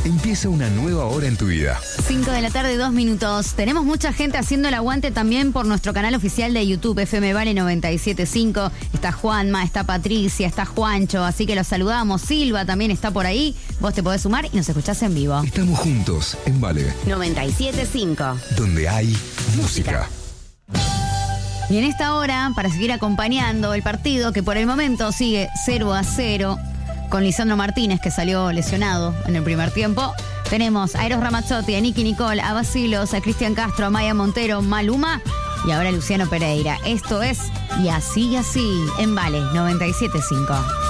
Empieza una nueva hora en tu vida. 5 de la tarde, 2 minutos. Tenemos mucha gente haciendo el aguante también por nuestro canal oficial de YouTube, FM Vale 97.5. Está Juanma, está Patricia, está Juancho, así que los saludamos. Silva también está por ahí. Vos te podés sumar y nos escuchás en vivo. Estamos juntos en Vale 97.5. donde hay música. Y en esta hora, para seguir acompañando el partido, que por el momento sigue 0-0, con Lisandro Martínez, que salió lesionado en el primer tiempo, tenemos a Eros Ramazzotti, a Nicky Nicole, a Basilos, a Cristian Castro, a Maya Montero, Maluma y ahora Luciano Pereira. Esto es Y Así, en Vale 97.5.